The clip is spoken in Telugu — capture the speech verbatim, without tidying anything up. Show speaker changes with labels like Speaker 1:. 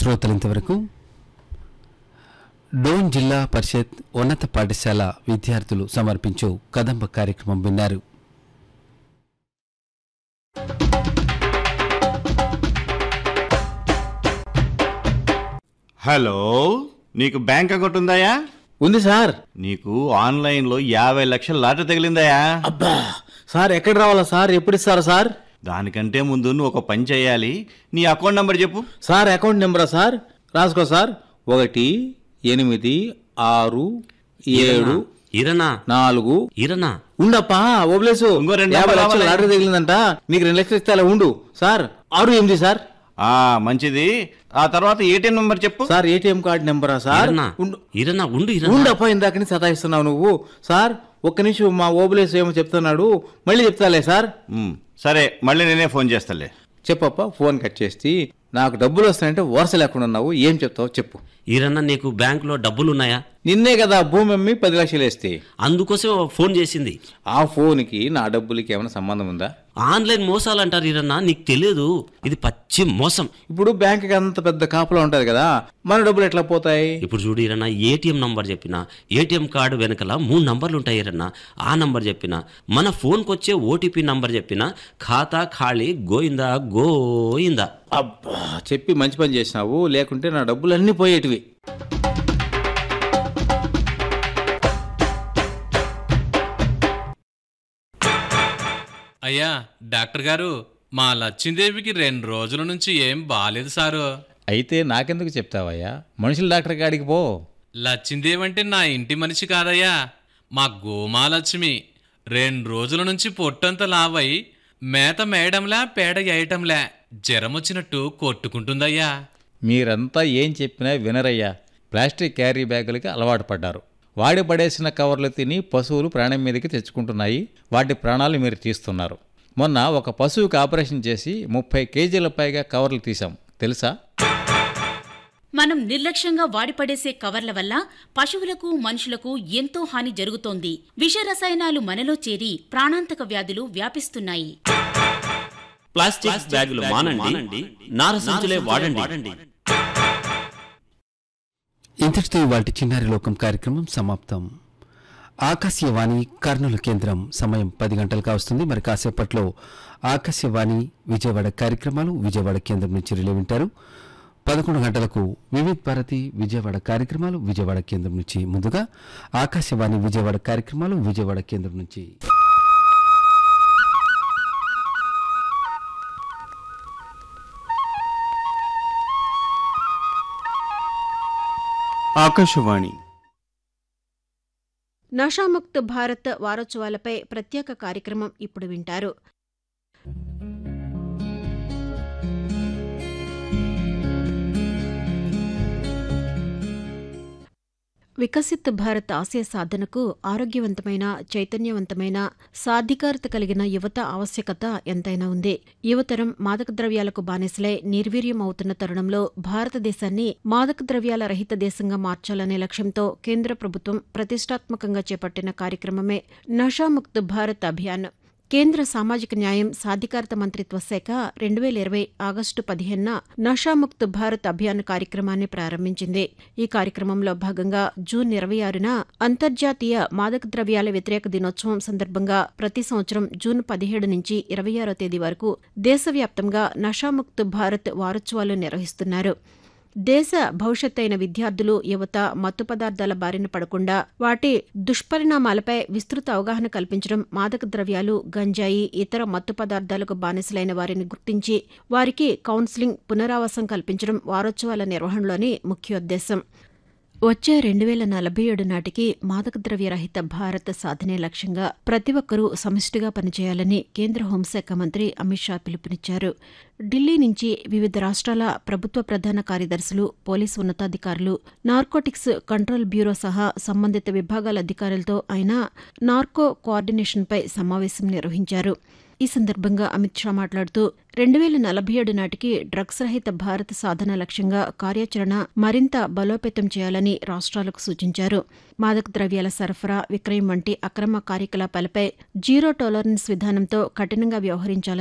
Speaker 1: శ్రోతలింతవరకు డోన్ జిల్లా పరిషత్ ఉన్నత పాఠశాల విద్యార్థులు సమర్పించు కదంబ కార్యక్రమం విన్నారు.
Speaker 2: హలో, నీకు బ్యాంక్ అకౌంట్ ఉందాయా?
Speaker 3: ఉంది సార్.
Speaker 2: నీకు ఆన్లైన్ లో యాభై లక్షల లాటరీ తగిలిందాయా?
Speaker 3: అబ్బా సార్, ఎక్కడ రావాలా సార్? ఎప్పుడు ఇస్తారా సార్?
Speaker 2: దానికంటే ముందు నువ్వు ఒక పని చేయాలి. నీ అకౌంట్ నంబర్ చెప్పు.
Speaker 3: Sir account నెంబరా sir? రాసుకో సార్. ఒకటి ఎనిమిది ఆరు ఏడు
Speaker 4: ఇరనా
Speaker 3: నాలుగు
Speaker 4: ఇరనా
Speaker 3: ఉండప్పా ఓబ్లేసు.
Speaker 2: ఇంకో రెండు
Speaker 3: యాభై
Speaker 2: నెంబర్లు
Speaker 3: లక్షలు లాటరీ తగిలిందంట. నీకు రెండు లక్షలు ఇస్తే అలా ఉండు సార్. ఆరు ఎనిమిది సార్.
Speaker 2: ఆ మంచిది. ఆ తర్వాత ఏటీఎం నంబర్ చెప్పు.
Speaker 3: Sir ATM card నెంబరా sir?
Speaker 4: ఇరనా
Speaker 3: ఉండు
Speaker 4: ఇరనా ఉండు ఇరనా
Speaker 3: ఉండప్పా, ఇందాకని సతాయిస్తున్నావు నువ్వు. సార్ ఒక్క నిమిషం, మా ఓబులేసు ఏమో చెప్తున్నాడు, మళ్ళీ చెప్తాలే సార్.
Speaker 2: ఉమ్, సరే, మళ్ళీ నేనే ఫోన్ చేస్తాలే.
Speaker 3: చెప్పప్ప. ఫోన్ కట్ చేసి నాకు డబ్బులు వస్తాయంటే వరుస లేకుండా ఉన్నావు. ఏం చెప్తావు చెప్పు.
Speaker 4: ఇరన్నా నీకు బ్యాంకులో డబ్బులున్నాయా?
Speaker 3: నిన్నే కదా భూమి అమ్మి పది లక్షలు వేస్తే.
Speaker 4: అందుకోసం ఫోన్ చేసింది.
Speaker 3: ఆ ఫోన్కి నా డబ్బులకి ఏమైనా సంబంధం ఉందా?
Speaker 4: ఆన్లైన్ మోసాలు అంటారు ఇరన్నా, నీకు తెలియదు? ఇది పచ్చి మోసం.
Speaker 3: ఇప్పుడు బ్యాంక్కి అంత పెద్ద కాపలా ఉంటది కదా, మన డబ్బులు ఎట్లా పోతాయి?
Speaker 4: ఇప్పుడు చూడు ఇరన్నా, ఏటీఎం నంబర్ చెప్పిన, ఏటీఎం కార్డు వెనకల మూడు నంబర్లు ఉంటాయి ఇరన్నా. ఆ నంబర్ చెప్పిన, మన ఫోన్కి వచ్చే ఓటీపీ నంబర్ చెప్పిన, ఖాతా ఖాళీ గోయిందా గోయిందా.
Speaker 3: అబ్బా, చెప్పి మంచి పని చేసినావు, లేకుంటే నా డబ్బులు అన్నీ పోయేటివి.
Speaker 5: అయ్యా డాక్టర్ గారు, మా లచ్చిందేవికి రెండు రోజుల నుంచి ఏం బాలేదు సారు.
Speaker 3: అయితే నాకెందుకు చెప్తావయ్యా? మనుషుల డాక్టర్ కాడికి పో.
Speaker 5: లచ్చిందేవి అంటే నా ఇంటి మనిషి కాదయ్యా, మా గోమాలక్ష్మి. రెండు రోజుల నుంచి పొట్టంతా లావై మేత మేయడంలా పేడ వేయటంలా జ్వరం వచ్చినట్టు కొట్టుకుంటుందయ్యా.
Speaker 3: మీరంతా ఏం చెప్పినా వినరయ్యా. ప్లాస్టిక్ క్యారీ బ్యాగులకి అలవాటు పడ్డారు. వాడి పడేసిన కవర్లు తిని పశువులు ప్రాణం మీదకి తెచ్చుకుంటున్నాయి. వాటి ప్రాణాలు మీరు తీస్తున్నారు. మొన్న ఒక పశువుకి ఆపరేషన్ చేసి ముప్పై కేజీల పైగా కవర్లు తీసాం, తెలుసా?
Speaker 6: మనం నిర్లక్ష్యంగా వాడిపడేసే కవర్ల వల్ల పశువులకు మనుషులకు ఎంతో హాని జరుగుతోంది. విష రసాయనాలు మనలో చేరి ప్రాణాంతక వ్యాధులు వ్యాపిస్తున్నాయి.
Speaker 4: ప్లాస్టిక్ బ్యాగులు మానండి, నార సంచులే వాడండి.
Speaker 1: ఇంతటితో వాటి చిన్నారి లోకం కార్యక్రమం సమాప్తం. ఆకాశవాణి కర్నూలు కేంద్రం సమయం పది గంటలకు వస్తుంది. మరి కాసేపట్లో ఆకాశవాణి విజయవాడ కార్యక్రమాలు విజయవాడ కేంద్రం నుంచి రిలే వింటారు. పదకొండు గంటలకు వివిధ్ భారతి విజయవాడ కార్యక్రమాలు విజయవాడ కేంద్రం నుంచి. ముందుగా ఆకాశవాణి విజయవాడ కార్యక్రమాలు విజయవాడ కేంద్రం నుంచి.
Speaker 2: ఆకాశవాణి
Speaker 7: నషాముక్త్ భారత్ వారోత్సవాలపై ప్రత్యేక కార్యక్రమం ఇప్పుడు వింటారు. వికసిత్ భారత్ ఆశయ సాధనకు ఆరోగ్యవంతమైన, చైతన్యవంతమైన, సాధికారత కలిగిన యువత ఆవశ్యకత ఎంతైనా ఉంది. యువతరం మాదక ద్రవ్యాలకు బానిసలై నిర్వీర్యం అవుతున్న తరుణంలో భారతదేశాన్ని మాదక ద్రవ్యాల రహిత దేశంగా మార్చాలనే లక్ష్యంతో కేంద్ర ప్రభుత్వం ప్రతిష్టాత్మకంగా చేపట్టిన కార్యక్రమమే నషాముక్త్ భారత్ అభియాన్. కేంద్ర సామాజిక న్యాయం సాధికారత మంత్రిత్వ శాఖ రెండు వేల ఇరవై ఆగస్టు పదిహేనున నషాముక్త్ భారత్ అభియాన్ కార్యక్రమాన్ని ప్రారంభించింది. ఈ కార్యక్రమంలో భాగంగా జూన్ ఇరవై ఆరున అంతర్జాతీయ మాదక ద్రవ్యాల వ్యతిరేక దినోత్సవం సందర్భంగా ప్రతి సంవత్సరం జూన్ పదిహేడు నుంచి ఇరవై ఆరో తేదీ వరకు దేశవ్యాప్తంగా నషాముక్త్ భారత్ వారోత్సవాలు నిర్వహిస్తున్నారు. దేశ భవిష్యత్ అయిన విద్యార్థులు, యువత మత్తు పదార్థాల బారిన పడకుండా వాటి దుష్పరిణామాలపై విస్తృత అవగాహన కల్పించడం, మాదక ద్రవ్యాలు, గంజాయి, ఇతర మత్తు పదార్థాలకు బానిసలైన వారిని గుర్తించి వారికి కౌన్సిలింగ్, పునరావాసం కల్పించడం వారోత్సవాల నిర్వహణలోని ముఖ్యోద్దేశం. వచ్చే రెండు వేల నలభై ఏడు నాటికి మాదక ద్రవ్య రహిత భారత్ సాధనే లక్ష్యంగా ప్రతి ఒక్కరూ సమిష్టిగా పనిచేయాలని కేంద్ర హోంశాఖ మంత్రి అమిత్ షా పిలుపునిచ్చారు. ఢిల్లీ నుంచి వివిధ రాష్ట్రాల ప్రభుత్వ ప్రధాన కార్యదర్శులు, పోలీసు ఉన్నతాధికారులు, నార్కోటిక్స్ కంట్రోల్ బ్యూరో సహా సంబంధిత విభాగాల అధికారులతో ఆయన నార్కో కోఆర్డినేషన్పై సమావేశం నిర్వహించారు. ఈ సందర్భంగా అమిత్ షా మాట్లాడుతూ రెండు వేల నలభై ఏడు నాటికి డ్రగ్స్ రహిత భారత్ సాధన లక్ష్యంగా కార్యాచరణ మరింత బలోపేతం చేయాలని రాష్ట్రాలకు సూచించారు. మాదక ద్రవ్యాల సరఫరా, విక్రయం వంటి అక్రమ కార్యకలాపాలపై జీరో టాలరెన్స్ విధానంతో కఠినంగా వ్యవహరించాలని